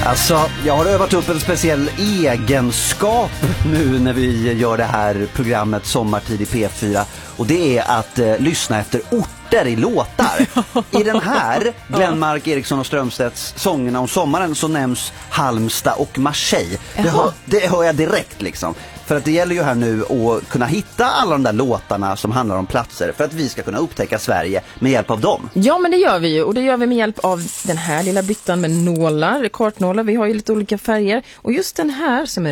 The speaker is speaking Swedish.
Alltså, jag har övat upp en speciell egenskap nu när vi gör det här programmet Sommartid i P4. Och det är att lyssna efter orter i låtar. I den här, Glenmark, Eriksson och Strömstedts sångerna om sommaren, så nämns Halmstad och Marseille. Det hör jag direkt liksom. För att det gäller ju här nu att kunna hitta alla de där låtarna som handlar om platser för att vi ska kunna upptäcka Sverige med hjälp av dem. Ja, men det gör vi ju. Och det gör vi med hjälp av den här lilla byttan med nålar, kartnålar. Vi har ju lite olika färger. Och just den här som är